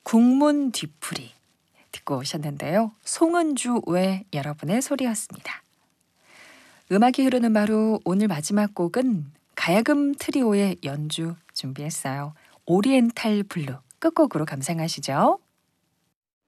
국문 뒤풀이 듣고 오셨는데요. 송은주 외 여러분의 소리였습니다. 음악이 흐르는 바로 오늘 마지막 곡은 가야금 트리오의 연주 준비했어요. 오리엔탈 블루 끝곡으로 감상하시죠.